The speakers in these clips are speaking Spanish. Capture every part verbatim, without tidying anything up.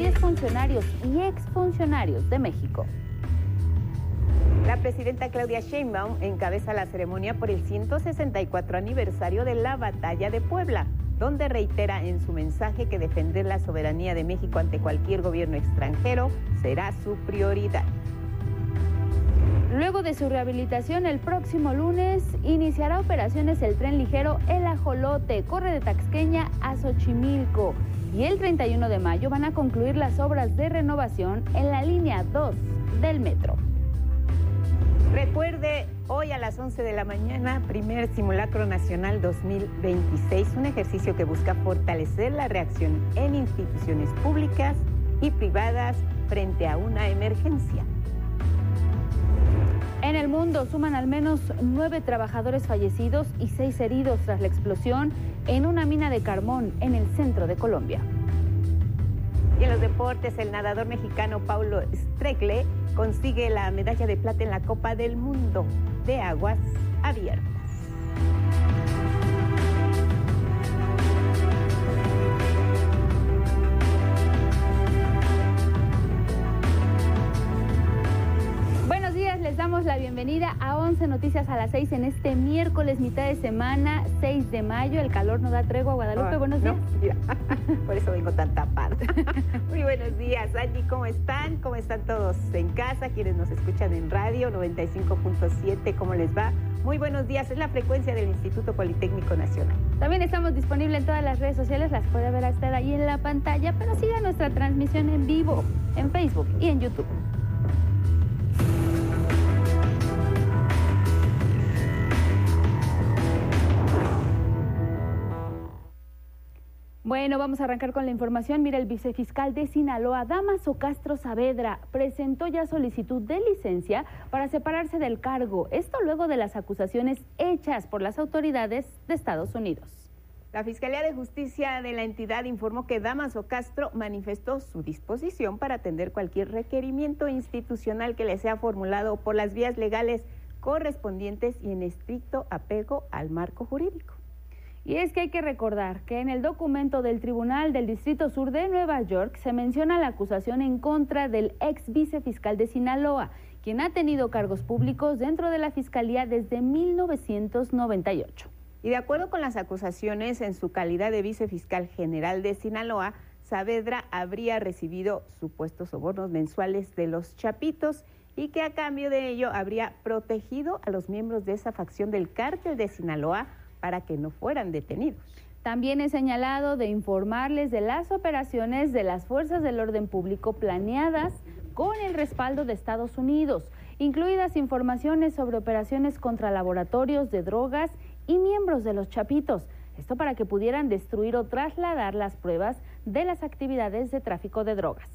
diez funcionarios y exfuncionarios de México. La presidenta Claudia Sheinbaum encabeza la ceremonia por el ciento sesenta y cuatro aniversario de la Batalla de Puebla, donde reitera en su mensaje que defender la soberanía de México ante cualquier gobierno extranjero será su prioridad. Luego de su rehabilitación, el próximo lunes iniciará operaciones el tren ligero El Ajolote, corre de Taxqueña a Xochimilco. Y el treinta y uno de mayo van a concluir las obras de renovación en la línea dos del metro. Recuerde, hoy a las once de la mañana, primer simulacro nacional dos mil veintiséis, un ejercicio que busca fortalecer la reacción en instituciones públicas y privadas frente a una emergencia. En el mundo suman al menos nueve trabajadores fallecidos y seis heridos tras la explosión en una mina de carbón en el centro de Colombia. Y en los deportes, el nadador mexicano Paulo Streckle consigue la medalla de plata en la Copa del Mundo de aguas abiertas. Les damos la bienvenida a once Noticias a las seis en este miércoles, mitad de semana, seis de mayo. El calor no da tregua. Guadalupe, oh, buenos días. No, mira, por eso vengo tan tapada. Muy buenos días, Angie, ¿cómo están? ¿Cómo están todos en casa? Quienes nos escuchan en radio noventa y cinco punto siete, ¿cómo les va? Muy buenos días, es la frecuencia del Instituto Politécnico Nacional. También estamos disponibles en todas las redes sociales, las puede ver hasta ahí en la pantalla, pero siga nuestra transmisión en vivo, en Facebook y en YouTube. Bueno, vamos a arrancar con la información. Mira, el vicefiscal de Sinaloa, Dámaso Castro Saavedra, presentó ya solicitud de licencia para separarse del cargo. Esto luego de las acusaciones hechas por las autoridades de Estados Unidos. La Fiscalía de Justicia de la entidad informó que Dámaso Castro manifestó su disposición para atender cualquier requerimiento institucional que le sea formulado por las vías legales correspondientes y en estricto apego al marco jurídico. Y es que hay que recordar que en el documento del Tribunal del Distrito Sur de Nueva York se menciona la acusación en contra del ex vicefiscal de Sinaloa, quien ha tenido cargos públicos dentro de la Fiscalía desde mil novecientos noventa y ocho. Y de acuerdo con las acusaciones, en su calidad de vicefiscal general de Sinaloa, Saavedra habría recibido supuestos sobornos mensuales de los Chapitos y que a cambio de ello habría protegido a los miembros de esa facción del cártel de Sinaloa para que no fueran detenidos. También es señalado de informarles de las operaciones de las fuerzas del orden público planeadas con el respaldo de Estados Unidos, incluidas informaciones sobre operaciones contra laboratorios de drogas y miembros de los Chapitos. Esto para que pudieran destruir o trasladar las pruebas de las actividades de tráfico de drogas.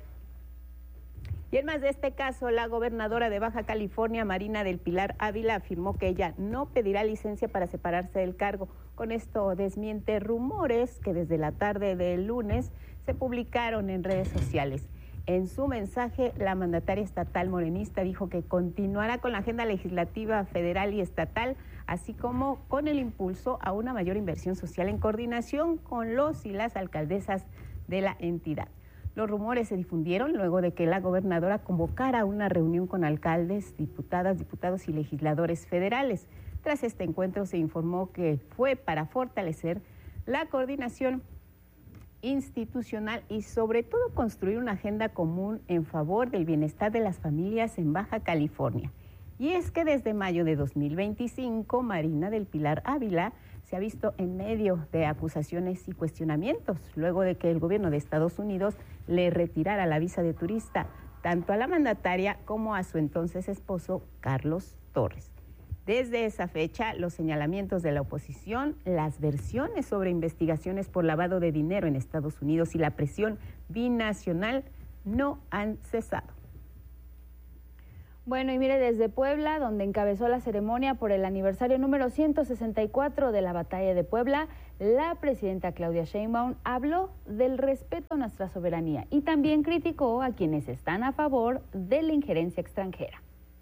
Y en más de este caso, la gobernadora de Baja California, Marina del Pilar Ávila, afirmó que ella no pedirá licencia para separarse del cargo. Con esto desmiente rumores que desde la tarde del lunes se publicaron en redes sociales. En su mensaje, la mandataria estatal morenista dijo que continuará con la agenda legislativa federal y estatal, así como con el impulso a una mayor inversión social en coordinación con los y las alcaldesas de la entidad. Los rumores se difundieron luego de que la gobernadora convocara una reunión con alcaldes, diputadas, diputados y legisladores federales. Tras este encuentro se informó que fue para fortalecer la coordinación institucional y sobre todo construir una agenda común en favor del bienestar de las familias en Baja California. Y es que desde mayo de dos mil veinticinco, Marina del Pilar Ávila se ha visto en medio de acusaciones y cuestionamientos, luego de que el gobierno de Estados Unidos le retirara la visa de turista, tanto a la mandataria como a su entonces esposo, Carlos Torres. Desde esa fecha, los señalamientos de la oposición, las versiones sobre investigaciones por lavado de dinero en Estados Unidos y la presión binacional no han cesado. Bueno, y mire, desde Puebla, donde encabezó la ceremonia por el aniversario número ciento sesenta y cuatro de la Batalla de Puebla, la presidenta Claudia Sheinbaum habló del respeto a nuestra soberanía y también criticó a quienes están a favor de la injerencia extranjera.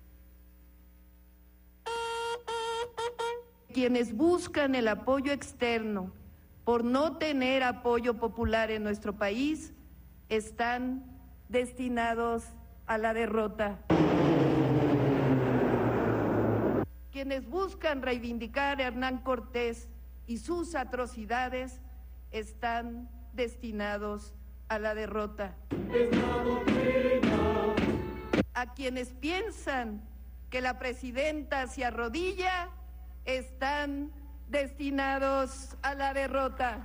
Quienes buscan el apoyo externo por no tener apoyo popular en nuestro país están destinados a la derrota. Quienes buscan reivindicar a Hernán Cortés y sus atrocidades están destinados a la derrota. A quienes piensan que la presidenta se arrodilla, están destinados a la derrota.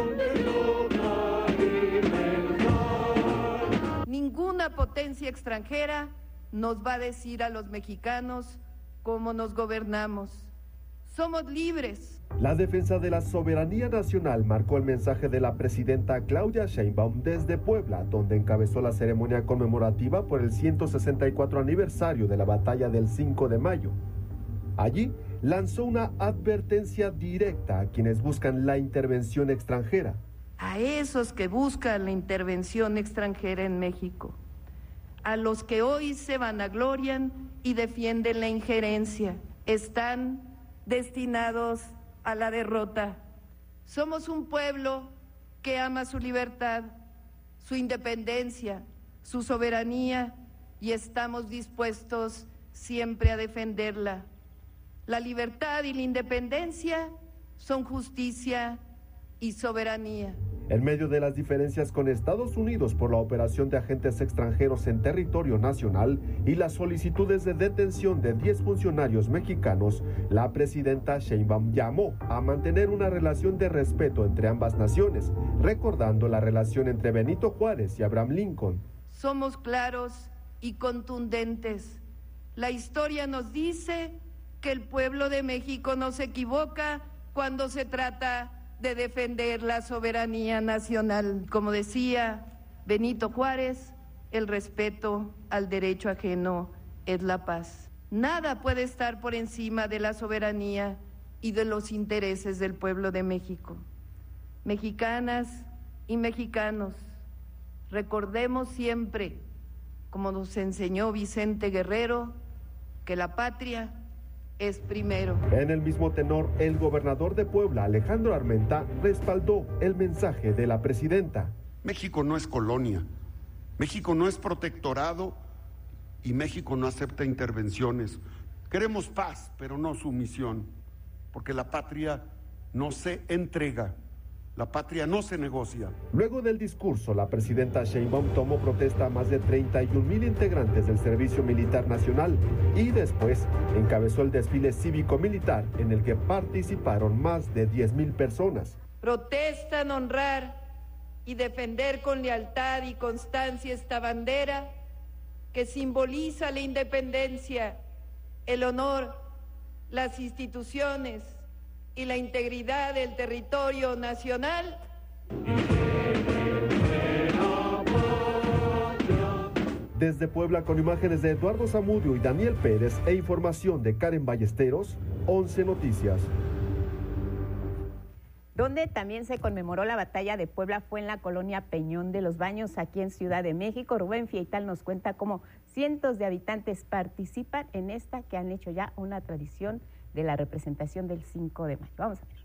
Ninguna potencia extranjera nos va a decir a los mexicanos cómo nos gobernamos. Somos libres. La defensa de la soberanía nacional marcó el mensaje de la presidenta Claudia Sheinbaum desde Puebla, donde encabezó la ceremonia conmemorativa por el ciento sesenta y cuatro aniversario de la batalla del cinco de mayo. Allí lanzó una advertencia directa a quienes buscan la intervención extranjera. A esos que buscan la intervención extranjera en México, a los que hoy se vanaglorian y defienden la injerencia, están destinados a la derrota. Somos un pueblo que ama su libertad, su independencia, su soberanía y estamos dispuestos siempre a defenderla. La libertad y la independencia son justicia y soberanía. En medio de las diferencias con Estados Unidos por la operación de agentes extranjeros en territorio nacional y las solicitudes de detención de diez funcionarios mexicanos, la presidenta Sheinbaum llamó a mantener una relación de respeto entre ambas naciones, recordando la relación entre Benito Juárez y Abraham Lincoln. Somos claros y contundentes. La historia nos dice que el pueblo de México no se equivoca cuando se trata de defender la soberanía nacional. Como decía Benito Juárez, el respeto al derecho ajeno es la paz. Nada puede estar por encima de la soberanía y de los intereses del pueblo de México. Mexicanas y mexicanos, recordemos siempre, como nos enseñó Vicente Guerrero, que la patria es primero. En el mismo tenor, el gobernador de Puebla, Alejandro Armenta, respaldó el mensaje de la presidenta. México no es colonia, México no es protectorado y México no acepta intervenciones. Queremos paz, pero no sumisión, porque la patria no se entrega. La patria no se negocia. Luego del discurso, la presidenta Sheinbaum tomó protesta a más de treinta y un mil integrantes del Servicio Militar Nacional y después encabezó el desfile cívico-militar en el que participaron más de diez mil personas. Protestan honrar y defender con lealtad y constancia esta bandera que simboliza la independencia, el honor, las instituciones y la integridad del territorio nacional. Desde Puebla, con imágenes de Eduardo Zamudio y Daniel Pérez e información de Karen Ballesteros, once Noticias. Donde también se conmemoró la batalla de Puebla fue en la colonia Peñón de los Baños, aquí en Ciudad de México. Rubén Fieital nos cuenta cómo cientos de habitantes participan en esta que han hecho ya una tradición de la representación del cinco de mayo. Vamos a ver.